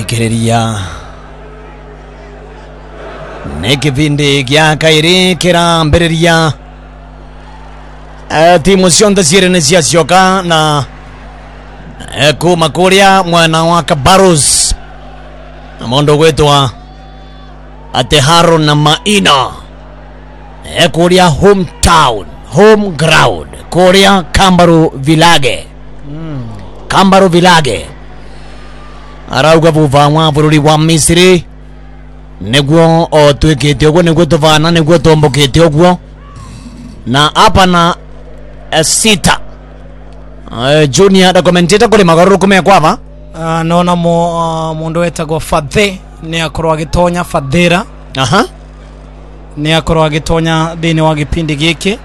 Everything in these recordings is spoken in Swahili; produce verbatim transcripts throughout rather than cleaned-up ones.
Thikiriria Nekivindi gya kairi kirambiriria uh, timu cionthe ciiri ni ciacioka na uh, kuma kuria mwana wa Kabarus na mundu gwitwa ate Harun na Maina uh, kuria hometown home ground kuria Kambaru Village mm. Kambaru Village arauga vuva wa bururi wa Misiri negwo o twikite ogwo negwo tuvana negwo tombokite ogwo na hapa na uh, sita uh, junior da commentator kule magaru kume kwava uh, nona mo uh, mundu wetagwo Fathe ni akorwa agitonya Fathera aha ni akorwa agitonya thini wa gipindi giki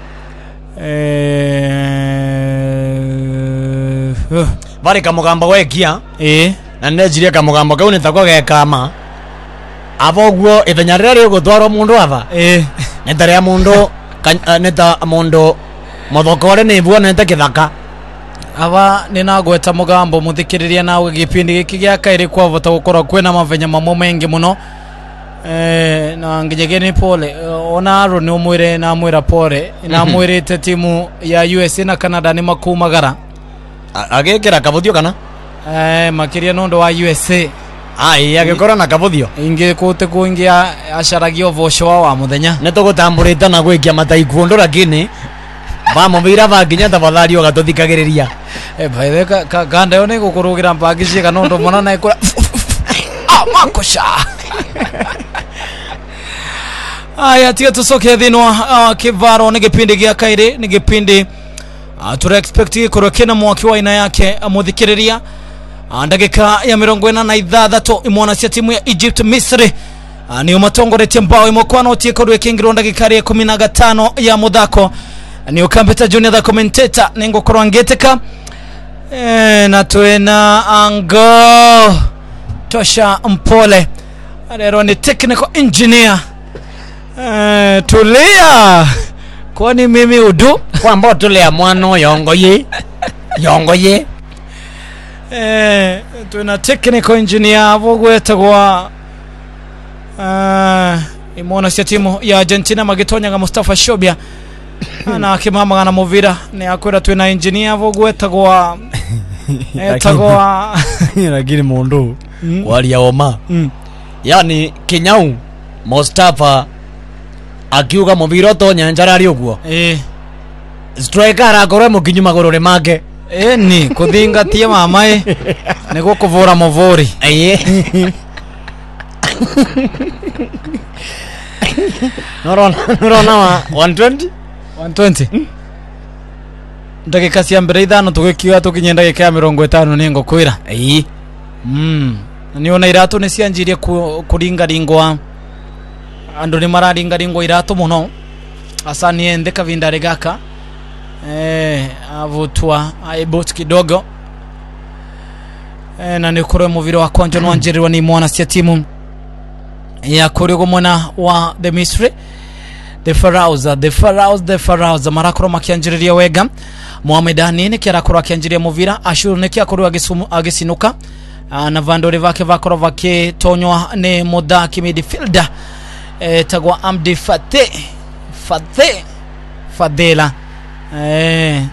eh uh, bari kamugamba wekia eh na nejiria kamugamba kau nitakwa gekama avogwo ithenya riri gutwaro mundu ava eh netaria mundu neta mundu mothokore ni bwo neta kithaka aba ninagweta mugambo muthikiriria nawe gipindi giki gya kairi kwa vota gukora kwena mavenya mamo mengi muno eh na ngijegeni pole ona aro ni umwire na mwira pole na mwirite timu ya U S A na Canada ni makumagara agekera kabuthio kana eh makiria nondo wa U S A ai agekora na kabuthio inge kote kuingia asharagio vosho wa muthenya netogutamburita na gwikia mataikundo lakini vamo vira vaginya tafadhali ogatuthikagiriria eh bae ka ganda yone gukurugira mpagi cia kanondo mona na ikura ah makosha aya tia tusoke thino uh, kivaro ni gipindi gya kaire ni gipindi uh, tura expect kurokena mwaki wa aina yake uh, muthikiriria uh, ndagika ya mirongo ina na ithathatũ imwana cia timu ya Egypt Misri uh, ni umatongoretie mbao imokwana utiekorwe kingiro ndagika ya kumi na gatano ya muthako ni ukambeta junior the commentator ningo korwangeteka eh na twena ango tosha mpole rero ni technical engineer eh tulia kwani mimi udu kwamba tulia mwana yongoye yongoye eh twena technical engineer avogweta kwa eh imona cia timu ya Argentina magitonya ga Mustafa Shobia ana akimama kana muvira ni akwira twina engineer vogwetagwa etagwa lakini mundu mm. walia oma mm. yani Kinyau Mustafa akiuga muvira tonya njarari uguo eh striker akorwe mukinyu magorore make eh ni kuthingatia mamae niguo kuvura muvuri aye Norona norona wa one twenty one twenty mm. ndagika cia mbere ithano tugikiwa tukinye ndagika ya mirongo itano ni ngokwira ayi mm niona iratu ni cianjirie kuringa ringwa andu ni mararinga ringwa iratu muno asa ni ende kavindare gaka eh avutwa aibot kidogo eh na nikore muviro wa konjo nwanjirirwa ni mwana cia timu ya kurigo mwana wa the Misri the Pharaohs the Pharaohs the Pharaohs marakoro makianjiriria wega Mohamed Anini kiarakoro akianjiria muvira Ashuru ne kiakoro agisinuka na vandore vake vakoro vake tonywa ne modaki midfielder e, tagwa Amdi Fathe Fathe Fadela eh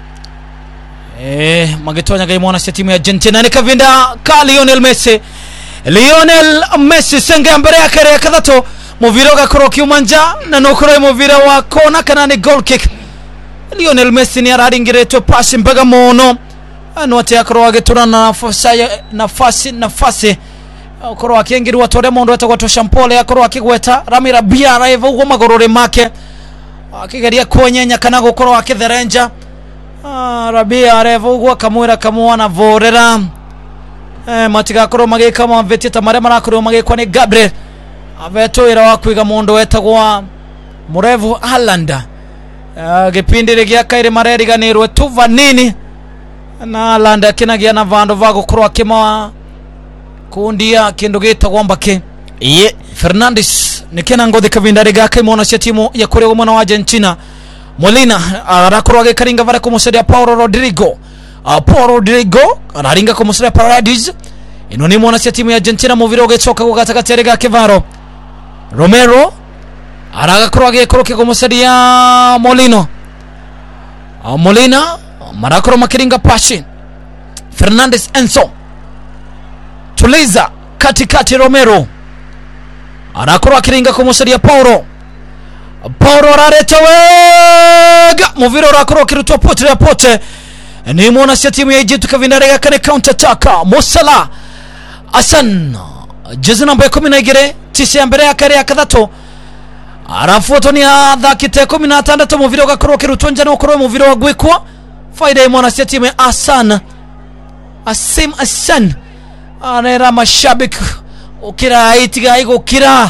eh magetonya gaimona cia timu ya Argentina ni kavinda ka Lionel Messi Lionel Messi senga mbere ya kare kathato muvira gakoro kiumanja na nokoro muvira wa kona kana ni goal kick Lionel Messi ni araringiretwe pasi mbaga mono anote akoro agetura na nafasi nafasi nafasi akoro akingirwa tore mondo atagwa tosha mpole akoro akigweta Ramira Biara evo ugo magorore make akigeria kuonyenya kana gukoro akitherenja ah Rabia revo ugo kamwira kamwana vorera eh matiga koro mageka maveti tamare marakoro magekwa ni Gabriel avetoira wakwiga mondo wetagwa Murevu Haaland uh, gipindire gya kaire mareriganirwe tuva nini na Haaland akinagia na vando vago koro kima kundia kindu gitagwa mbake iye Fernandes nikena ngothi kavindare gaka imona cia timu ya kure mwana wa Argentina Molina arakoro agekaringa vara kumusaidia Paulo Rodrigo uh, Paulo Rodrigo araringa kumusaidia Paradise ino ni mwana cia timu ya Argentina muviro ugecoka gugatakati arega Kevaro Romero aragakorwo agikorokia kumucaria Molino Molina marakorwo makiringa pasi Fernandes Enzo Tuliza katikati Romero arakorwo akiringa kumucaria Paulo Paulo arareta wega muviro arakorwo kirutwa pote ya pote ni mwana cia timu ya Egypt kavindarega kane counter attack Musala Hassan jezi namba kumi na igĩrĩ tisa ya mbere ya kare ya kathato arafuatwo ni athakite kumi na gatandatu muviro ugakorwo kirutwa njana ukorwo muviro wa gwikwa faida ya mwana cia timu ya Hassan Asim Hassan anera mashabiki ukira itiga igukira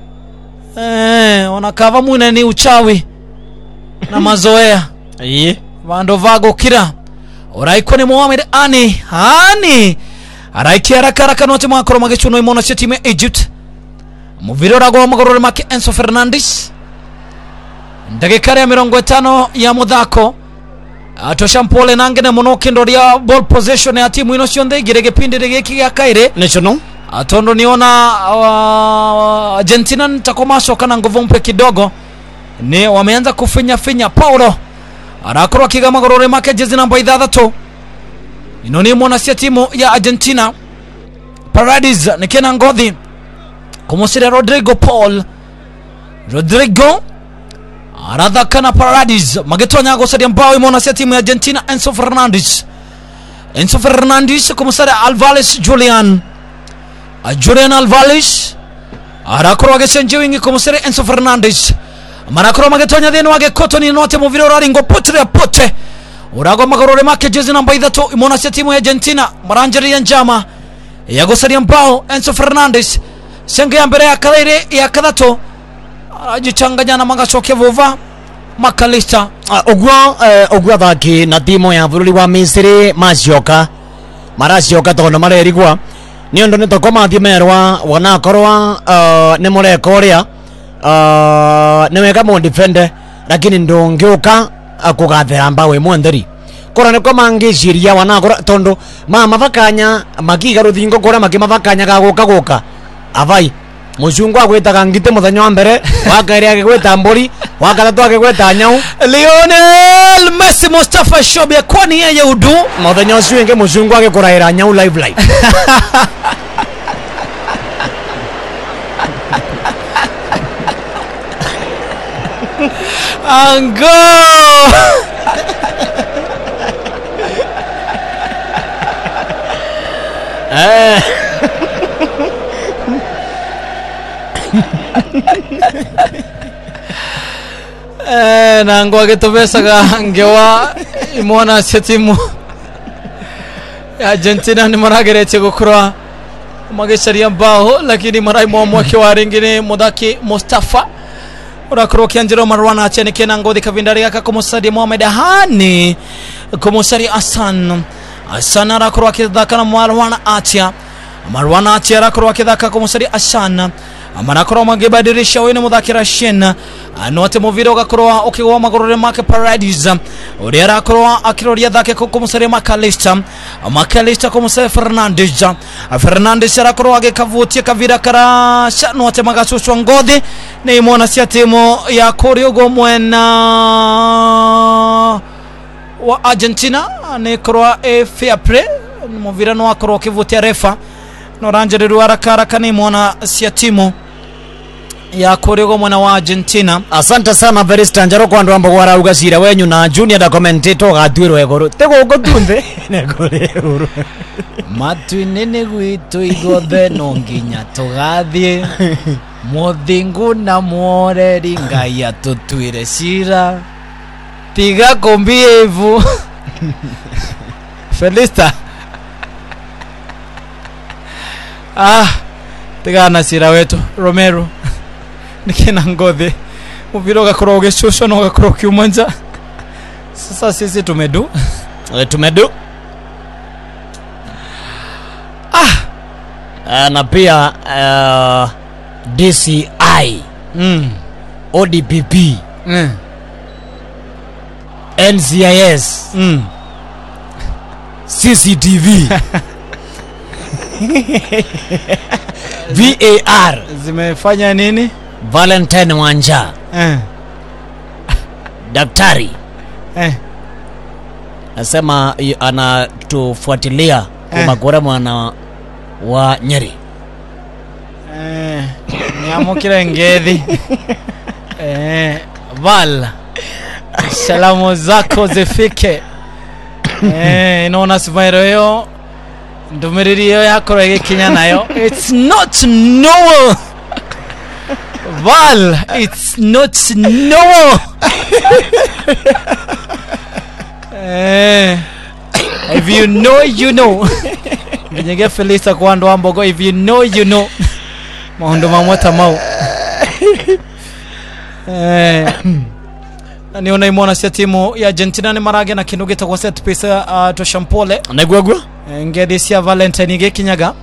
eh wanakava mwina ni uchawi na mazoea Aye vandu vago kira oraiko ni Mohamed Ani Ani araiki haraka haraka note mwakoro magichuno imona cia timu ya Egypt muviro rago magorore make Enzo Fernandes ndagika ya mirongo itano ya muthako atosha mpole nange na muno kindoria ball possession ya timu ino cionde igirege pindire giki ya kaire national atondo niona uh, Argentina nitakomasho kana nguvu mpe kidogo ni wameanza kufinya finya Paulo arakorwa kigama gorore make jezi namba ithathatũ ino ni mwana cia timu ya Argentina Paredes nikena ngothi kumusira Rodrigo Paul Rodrigo arathaka na Paredes magetonya gocaria mbao mwana cia timu ya Argentina Enzo Fernandes Enzo Fernandes kumusira Alvarez Julian Julian Alvarez arakorwa gecenje wingi kumusira Enzo Fernandes marakorwa magetonya thini wage kotoni note muviro raringo potre pote urago magorore make jezi namba ithatũ imona cia timu ya Argentina maranjeria njama ya gocaria mbao Enzo Fernandes senge ya mbere ya kaire ya kathato ajichanganya na magacokia vuva Makalista ogwa ogwa thaki na timu ya bururi wa Misiri macioka maracioka tono marerigwa ni ondo ni tokoma thimerwa wana korwa ne mureko ria ne wega mo defender lakini ndongiuka akugathera mbawe mwenderi kora ne koma ngiciria wana kora tondo ma mavakanya magiga ruthingo kora makimavakanya gaguka guka avai mucungu agwitaga ngite muthenya wa mbere wakaire agigwita mburi wakatatu agigwita nyau Lionel Messi Mustafa Shobe kwani yeye udu muthenya ucio inge mucungu agikuraira nyau live live Ango eh eh nango agitobesaga ngewa imona setimu Argentina ni maragerete gukura magesharia mbao lakini marai mwa kwa ringine mudaki Mustafa urakorwo kianjiro Marwana achene kena ngothi kavindari yaka kumusadi Mohamed Hani kumusari Hassan Hassan arakorwo akithaka na Marwana atia Marwana atia arakorwo akithaka kumusari Hassan amarakorwo magibadirisha wene muthakira Shen anote muviro gakorwo ukigwa magorore make Paredes uri arakorwo akiroria thake kumusari Makalista Makalista kumusari Fernandes Fernandes arakorwo agikavutia kavira kara shanote magacucwa ngothi ni mwana cia timu ya Koriogo mwena wa Argentina ni korwa e fair play muvira no akorwo kivutia refa no ranjeru haraka haraka ni mwana cia timu ya Koriogo mwana wa Argentina. Asante sana Verista njaro kwa ndo ambo wara ugacira wenyu na junior da commentator gatwiro egoro tego ugotunde negore uru matu nene gwitu igothe no nginya tugathie muthingu na muoreri ngai atutwire cira tiga kumbievu Felista ah tiga na cira wetu Romero nikena ngothi muviro gakorwo gicusho no gakorwo kiumanja sasa sisi tumedu tumedu ah na pia uh, D C I mm. O D P P mm. N C I S mm. C C T V V A R zimefanya nini? Valentine Wanja Eh. daktari Eh. nasema anatufuatilia Eh. kwa kura mwana wa Nyeri. Eh. Nyamo kila ngedhi. Eh. Val. Salamu zako zifike. Eh, inaona sifairo yo ndumiriri yo yakora igikinya nayo. It's not normal. Val, it's not normal. Eh. If you know, you know. Binyege Felisa kwa ndo ambogo. If you know, you know. Mahondo mamwata mau. Eh. Niona imona sia timu ya Argentina ni marage na kindu gita kwa set piece uh, to Shampole Negwagwa ngedi sia Valentine ge kinyaga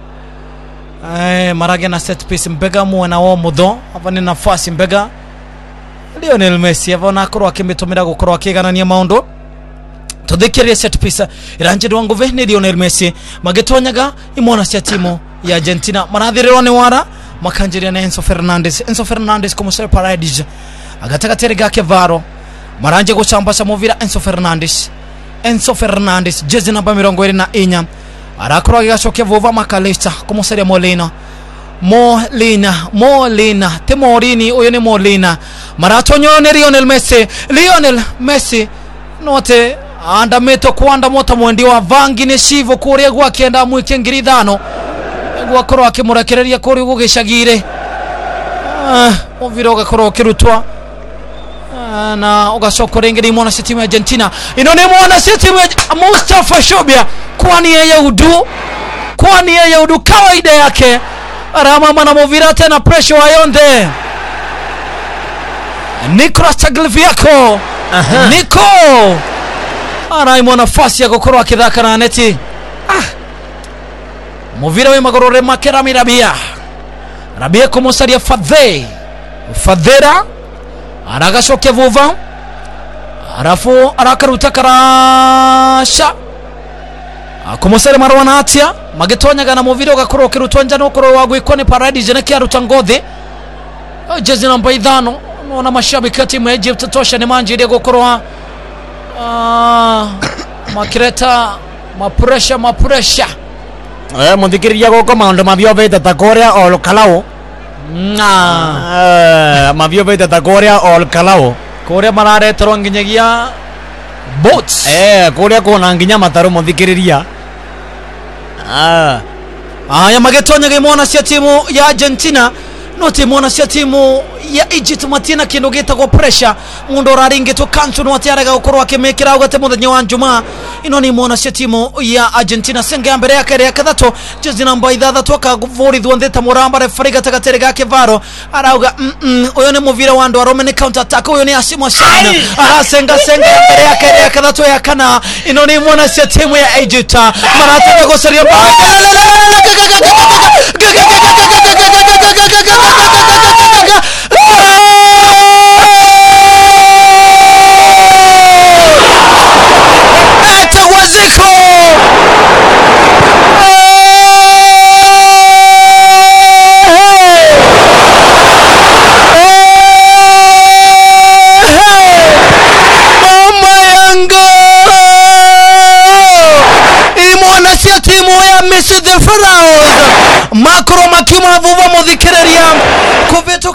eh marage na set piece mbega muona wo mudho hapa ni nafasi mbega Lionel Messi avona akoro akimetomera gukoro akiganania maundo tudhikirie set piece iranje dwangu ve ni Lionel Messi magetonyaga imona sia timu ya Argentina marathiriro ni wara makanjiria na Enzo Fernandez Enzo Fernandez como ser Paredes agataka terega Kevaro maranje guchambasha muvira Enzo Fernandez Enzo Fernandez jezi namba mirongo ine na inya arakora gashoke vuva makalista como seria Molina Molina Molina Temorini uyo ni Molina maratonyo ni Lionel Messi Lionel Messi note anda meto kuanda mota mwendi wa vangi ne shivo kuria gwa kenda mwikengirithano gwa koro akimurakereria kuri gugishagire ah muvira gakoro kirutwa na ugasoko rengeri mwana si timu ya Argentina inone mwana si timu ya Mustafa Shobia kwani yeye udu kwani yeye udu kawaida yake arama mana movira tena pressure wayonde Nicolas Tagliafico Nico araimo nafasi ya gukoro akithaka na neti ah movira we magorore makera mirabia Rabia como seria Fadhe Fadhera aragashoke vuva arafu arakaruta karasha akomosere marwana atia magetonyaga na moviro gakoro kirutonja no koro wagwikone Paredes ne kiaruta ngothe jezi namba ithano nona mashabiki timu ya Egypt tosha ne manjire gokoro ah makireta mapresha mapresha eh mundikiriria goko maondo mavyo veta takoria ol kalao na eh mavyo veta takoria ol kalao korea marare toronginyagia boats eh korea kona nginya mataru mundikiriria ah aya magetonya gemona sia timu ya Argentina no timu na sia timu ya Egypt matina kinogeta kwa pressure mundo raringe to kanchu no atiaraga ukoro akemekera ugate muthenya wa Juma ino ni mona sia timu ya Argentina senge mbere yake ya kathato jezi namba ithathatũ akavuri thontheta muramba referee gatagatere gake Varo arauga uyo ni muvira wa ndo arome ni counter attack uyo ni Asimo Shana arasenga senga mbere yake ya kathato ya kana ino ni mona sia timu ya Egypt marataka goseria Eta waziko mama yanga imona sia timu ya Messi the Pharaohs makro makima vuva mudhikiriria kuveto